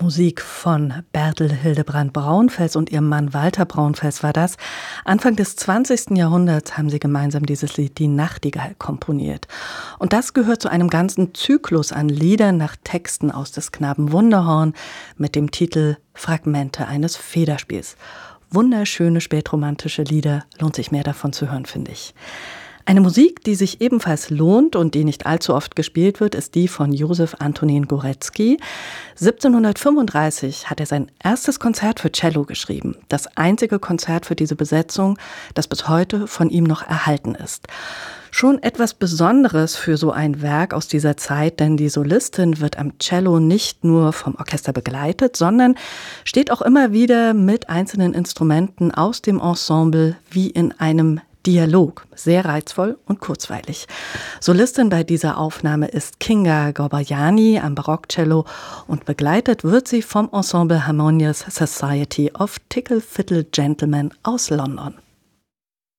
Musik von Bertel Hildebrand Braunfels und ihrem Mann Walter Braunfels war das. Anfang des 20. Jahrhunderts haben sie gemeinsam dieses Lied Die Nachtigall komponiert. Und das gehört zu einem ganzen Zyklus an Liedern nach Texten aus des Knaben Wunderhorn mit dem Titel Fragmente eines Federspiels. Wunderschöne spätromantische Lieder, lohnt sich mehr davon zu hören, finde ich. Eine Musik, die sich ebenfalls lohnt und die nicht allzu oft gespielt wird, ist die von Josef Antonin Górecki. 1735 hat er sein erstes Konzert für Cello geschrieben. Das einzige Konzert für diese Besetzung, das bis heute von ihm noch erhalten ist. Schon etwas Besonderes für so ein Werk aus dieser Zeit, denn die Solistin wird am Cello nicht nur vom Orchester begleitet, sondern steht auch immer wieder mit einzelnen Instrumenten aus dem Ensemble wie in einem Dialog, sehr reizvoll und kurzweilig. Solistin bei dieser Aufnahme ist Kinga Gorbayani am Barockcello und begleitet wird sie vom Ensemble Harmonious Society of Tickle Fiddle Gentlemen aus London.